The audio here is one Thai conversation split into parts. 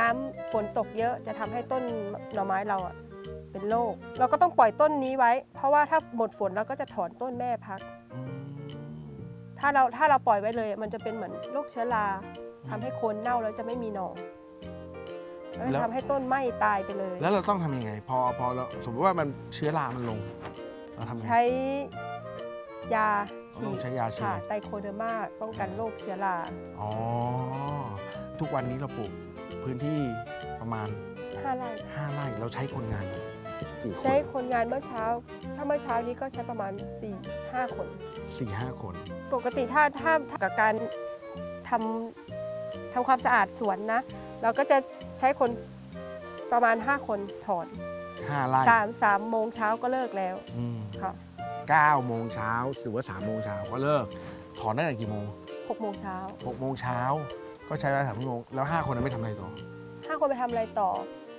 น้ำฝนตกเยอะจะทำให้ต้นหน่อไม้เราเป็นโรคเราก็ต้องปล่อยต้นนี้ไว้เพราะว่าถ้าหมดฝนเราก็จะถอนต้นแม่พักถ้าเราปล่อยไว้เลยมันจะเป็นเหมือนโรคเชื้อราทำให้โคนเน่าแล้วจะไม่มีหน่อแล้วทำให้ต้นไหม้ตายไปเลยแล้วเราต้องทำยังไงพอเราสมมติว่ามันเชื้อรามันลงเราทำไงใช้ยาฉีดใช้ยาฉีดไตโคเดอร์มาป้องกันโรคเชื้อราอ๋อทุกวันนี้เราปลูกพื้นที่ประมาณ 5 ไร่เราใช้คนงานใช้คนงานเมื่อเช้าถ้าเมื่อเช้านี้ก็ใช้ประมาณ 4-5 คน 4-5 คนปกติถ้ากับการทำความสะอาดสวนนะเราก็จะใช้คนประมาณ5 คนถอน 5 ไร่ 3 โมงเช้าก็เลิกแล้วค่ะ 9 โมงเช้าหรือว่า3 โมงเช้าก็เลิกถอนได้ตั้งกี่โมง 6 โมงเช้า 6 โมงเช้าก็ใช้เวลา3 ชั่วโมงแล้ว5 คนนั้นไม่ทำอะไรต่อ 5 คนไปทำอะไรต่อ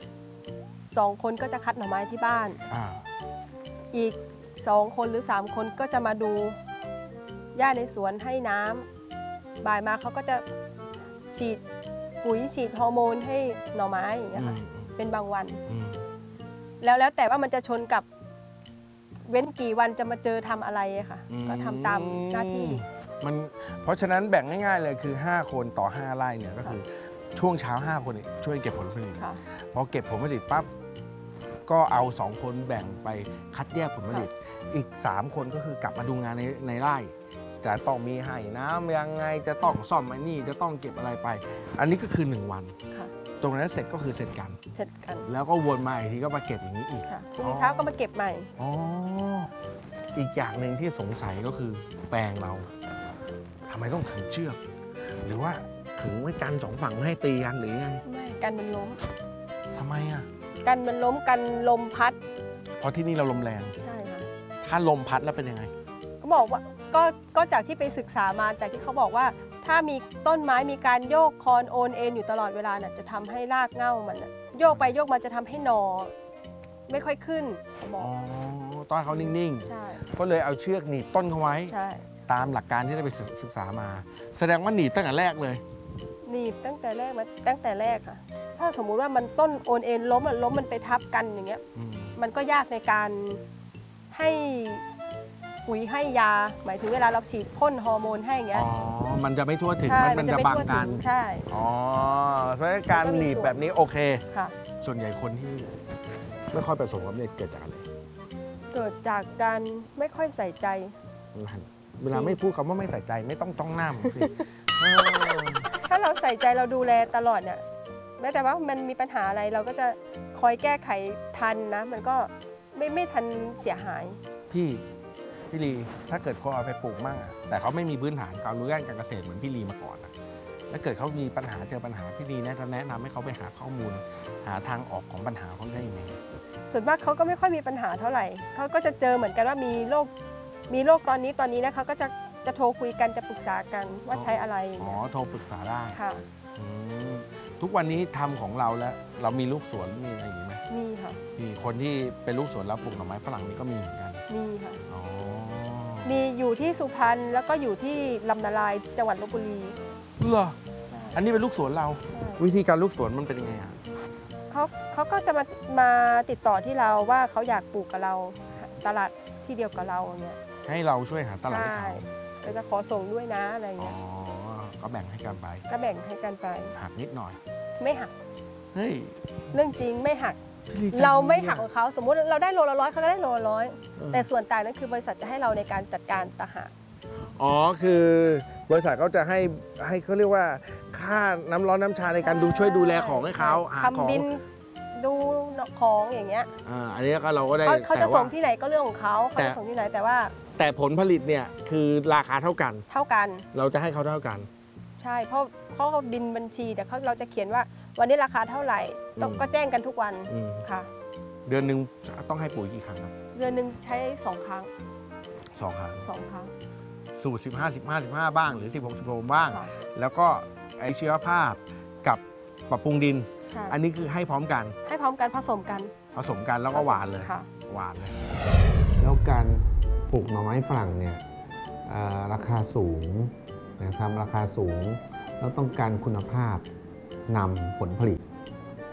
2 คนก็จะคัดหน่อไม้ที่บ้านอีก2 คนหรือ3 คนก็จะมาดูหญ้าในสวนให้น้ำบ่ายมาเขาก็จะฉีดปุ๋ยฉีดฮอร์โมนให้หน่อไม้อย่างเงี้ยค่ะเป็นบางวันแล้วแต่ว่ามันจะชนกับเว้นกี่วันจะมาเจอทำอะไรค่ะก็ทำตามหน้าที่มันเพราะฉะนั้นแบ่งง่ายๆเลยคือ5 คนต่อ5 ไร่เนี่ยก็คือช่วงเช้า5 คนช่วยเก็บผลผลิตพอเก็บผลผลิตปั๊บก็เอา2 คนแบ่งไปคัดแยกผลผลิตอีก3 คนก็คือกลับมาดูงานในไร่จะต้องมีให้น้ำยังไงจะต้องซ่อมไอ้นี่จะต้องเก็บอะไรไปอันนี้ก็คือ1 วันตรงนั้นเสร็จก็คือเสร็จกันแล้วก็วนมาอีกทีก็มาเก็บอย่างนี้อีกพรุ่งนี้เช้าก็มาเก็บใหม่อ๋ออีกอย่างหนึ่งที่สงสัยก็คือแปลงเราทำไมต้องขึงเชือกหรือว่าขึงไว้กัน2 ฝั่งไม่ให้ตีกันหรือไงไม่กันมันล้มทำไมอ่ะกันมันล้มกันลมพัดเพราะที่นี่เราลมแรงใช่ค่ะถ้าลมพัดแล้วเป็นยังไงเขาบอกว่าก็จากที่ไปศึกษามาจากที่เขาบอกว่าถ้ามีต้นไม้มีการโยกคอนโอนเอ็นอยู่ตลอดเวลาน่ะจะทำให้รากเหง้ามันโยกไปโยกมาจะทำให้หน่อไม่ค่อยขึ้นเขาบอกต้นเขานิ่งๆก็เลยเอาเชือกหนีบต้นเขาไว้ตามหลักการที่ได้ไปศึกษามาแสดงว่าหนีบตั้งแต่แรกเลยหนีบตั้งแต่แรกค่ะถ้าสมมุติว่ามันต้นโอนเอ็นล้มมันไปทับกันอย่างเงี้ยมันก็ยากในการให้ปุ๋ยให้ยาหมายถึงเวลาเราฉีดพ่นฮอร์โมนให้อย่างเงี้ยมันจะไม่ทั่วถึงมันจะบังกันใช่เพราะการหนีบแบบนี้โอเคส่วนใหญ่คนที่ไม่ค่อยประสบความสำเร็จเกิดจากอะไรเกิดจากการไม่ค่อยใส่ใจเวลาไม่พูดคำว่าไม่ใส่ใจไม่ต้องหน้าผมสิถ้าเราใส่ใจเราดูแลตลอดเนี่ยแม้แต่ว่ามันมีปัญหาอะไรเราก็จะคอยแก้ไขทันนะมันก็ไม่ทันเสียหายพี่ลีถ้าเกิดคนเอาไปปลูกมั่งแต่เขาไม่มีพื้นฐานการรู้ด้านการเกษตรเหมือนพี่ลีมาก่อนถ้าเกิดเขามีปัญหาเจอปัญหาพี่ลีแนะนำให้เขาไปหาข้อมูลหาทางออกของปัญหาเขาได้ยังไงส่วนมากเขาก็ไม่ค่อยมีปัญหาเท่าไหร่เขาก็จะเจอเหมือนกันว่ามีโรคตอนนี้นะเขาก็จะโทรคุยกันจะปรึกษากันว่าใช้อะไรโทรปรึกษาได้ค่ะทุกวันนี้ทำของเราแล้วเรามีลูกสวนมีอะไรอย่างนี้ไหมมีค่ะมีคนที่เป็นลูกสวนแล้วปลูกหน่อไม้ฝรั่งนี่ก็มีเหมือนกันมีค่ะมีอยู่ที่สุพรรณแล้วก็อยู่ที่ลำนาลายจังหวัดลพบุรีเหรออันนี้เป็นลูกสวนเราวิธีการลูกสวนมันเป็นยังไงอ่ะเขาก็จะมาติดต่อที่เราว่าเขาอยากปลูกกับเราตลาดที่เดียวกับเราเนี่ยให้เราช่วยหาตลาดให้เขาเราจะขอส่งด้วยนะอะไรเงี้ยก็แบ่งให้กันไปหักนิดหน่อยไม่หักเฮ้ยเรื่องจริงไม่หักเราไม่หักของเขาสมมุติเราได้โลละ100เขาก็ได้โลละ100แต่ส่วนต่างนั้นคือบริษัทจะให้เราในการจัดการต่างหากคือบริษัทเขาจะให้เขาเรียกว่าค่าน้ำร้อนน้ำชาในการช่วยดูแลของให้เขาทำบินดูของอย่างเงี้ยอันนี้ก็เราก็ได้เขาจะส่งที่ไหนก็เรื่องของเขาจะส่งที่ไหนแต่ผลผลิตเนี่ยคือราคาเท่ากันเราจะให้เขาเท่ากันใช่เพราะเขาบินบัญชีแต่เราจะเขียนว่าวันนี้ราคาเท่าไหร่ก็แจ้งกันทุกวันค่ะเดือนหนึ่งต้องให้ปุ๋ยกี่ครั้งครับเดือนหนึ่งใช้2 ครั้ง 2 ครั้งสูตร15บ้างหรือ16บ้างแล้วก็ไอชีวภาพกับปรับปรุงดินอันนี้คือให้พร้อมกันผสมกันแล้วก็หวานเลยแล้วการปลูกหน่อไม้ฝรั่งเนี่ยราคาสูงนะครับราคาสูงแล้วต้องการคุณภาพนำผลผลิต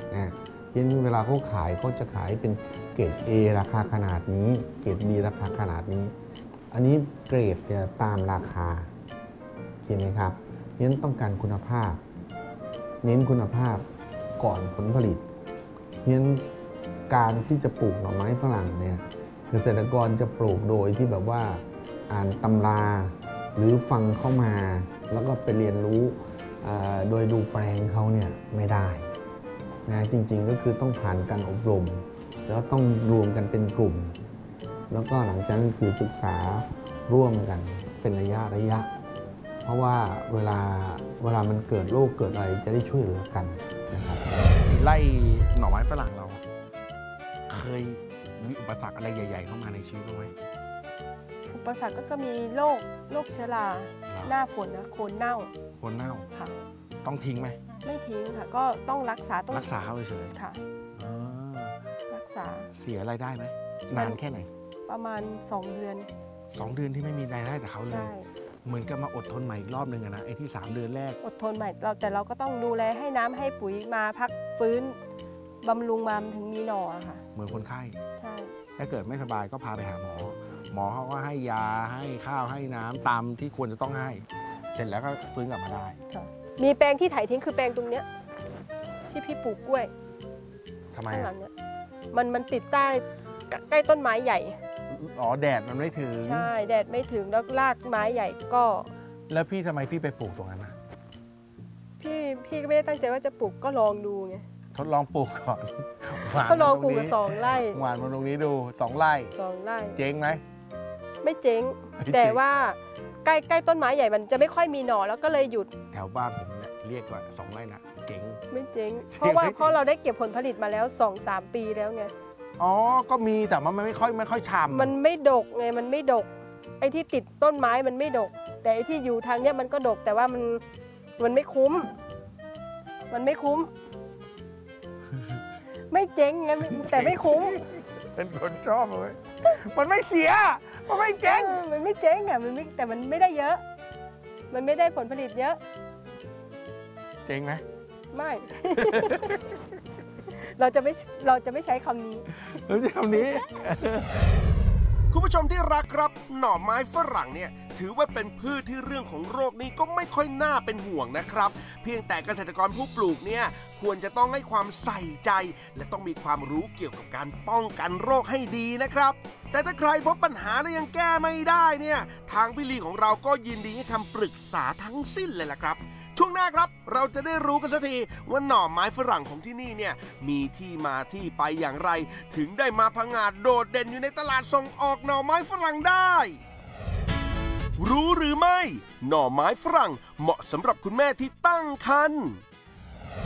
นะเพราะฉะนั้นเวลาเขาขายเขาจะขายเป็นเกรด A ราคาขนาดนี้เกรด B ราคาขนาดนี้ อันนี้เกรดจะตามราคาเห็นไหมครับเพราะฉะนั้นต้องการคุณภาพ เน้นคุณภาพก่อนผลผลิตเพราะฉะนั้นการที่จะปลูกหน่อไม้ฝรั่งเนี่ยเกษตรกรจะปลูกโดยที่แบบว่าอ่านตำราหรือฟังเข้ามาแล้วก็ไปเรียนรู้โดยดูแปลงเขาเนี่ยไม่ได้นะจริงๆก็คือต้องผ่านการอบรมแล้วต้องรวมกันเป็นกลุ่มแล้วก็หลังจากนั้นคือศึกษาร่วมกันเป็นระยะเพราะว่าเวลามันเกิดโรคเกิดอะไรจะได้ช่วยเหลือกันนะครับไล่หน่อไม้ฝรั่งเรา เคยมีอุปสรรคอะไรใหญ่ๆเข้ามาในชีวิตบ้างไหมอุปสรรคก็มีโรคเชื้อราหน้าฝนนะโคนเน่าคนเน่าค่ะต้องทิ้งไหมไม่ทิ้งค่ะก็ต้องรักษาต้องรักษาเขาเฉยค่ะๆอ่ารักษาเสียรายได้ไหมนานแค่ไหนประมาณ2 เดือน 2 เดือนที่ไม่มีรายได้จากเขาเลยใช่เหมือนกับมาอดทนใหม่อีกรอบนึงอะนะไอ้ที่3 เดือนแรกอดทนใหม่แต่เราก็ต้องดูแลให้น้ำให้ปุ๋ยมาพักฟื้นบำรุงมาถึงมีหน่ออะค่ะเหมือนคนไข้ใช่ถ้าเกิดไม่สบายก็พาไปหาหมอ หมอเขาก็ให้ยาให้ข้าวให้น้ำตามที่ควรจะต้องให้ เสร็จแล้วก็ฟื้นกลับมาได้ค่ะมีแปลงที่ถ่ายทิ้งคือแปลงตรงเนี้ยที่พี่ปลูกกล้วยทำไมข้างหลัอะงเนี้ยมันติดใกล้ต้นไม้ใหญ่อ๋อแดดมันไม่ถึงใช่แดดไม่ถึงแล้วรากไม้ใหญ่ก็แล้วพี่ทำไมพี่ไปปลูกตรงนั้นนะพี่ก็ไม่ได้ตั้งใจว่าจะปลูกก็ลองดูไงทดลองปลูกก่อนหวานก็ลองปลูกมากับ2 ไร่หวานมาตรงนี้ดู2 ไร่ 2 ไร่เจ๊งไหมไม่เจ๊งไม่เจ๊งแต่ว่าใกล้ต้นไม้ใหญ่มันจะไม่ค่อยมีหน่อแล้วก็เลยหยุดแถวบ้านผมเนี่ยเรียกว่า2 ไร่นะเจ๊งไม่เจ๊งเจ๊งเพราะว่าไม่เจ๊งเพราะเราได้เก็บผลผลิตมาแล้ว 2-3 ปีแล้วไงอ๋อก็มีแต่มันไม่ค่อยฉ่ำมันไม่ดกไงมันไม่ดก ไอ้ที่ติดต้นไม้มันไม่ดก แต่ไอ้ที่อยู่ทางเนี้ยมันก็ดกแต่ว่ามันไม่คุ้ม มันไม่คุ้ม ไม่เจ๊งไงแต่ไม่คุ้มเป็นคนชอบเลยมันไม่เสียมันไม่เจ๊งมันไม่เจ๊งอ่ะมันไม่แต่มันไม่ได้เยอะ มันไม่ได้ผลผลิตเยอะเจ๊งไหมไม่ เราจะไม่ใช้คำนี้แล้วจะทำนี้คุณผู้ชมที่รักครับหน่อไม้ฝรั่งเนี่ยถือว่าเป็นพืชที่เรื่องของโรคนี้ก็ไม่ค่อยน่าเป็นห่วงนะครับ เพียงแต่เกษตรกรผู้ปลูกเนี่ยควรจะต้องให้ความใส่ใจ และต้องมีความรู้เกี่ยวกับการป้องกันโรคให้ดีนะครับ แต่ถ้าใครพบปัญหาแล้วยังแก้ไม่ได้เนี่ยทางพี่ลีของเราก็ยินดีให้คำปรึกษาทั้งสิ้นเลยล่ะครับช่วงหน้าครับเราจะได้รู้กันสักทีว่าหน่อไม้ฝรั่งของที่นี่เนี่ยมีที่มาที่ไปอย่างไร ถึงได้มาผงาดโดดเด่นอยู่ในตลาดส่งออกหน่อไม้ฝรั่งได้ รู้หรือไม่ หน่อไม้ฝรั่งเหมาะสำหรับคุณแม่ที่ตั้งครรภ์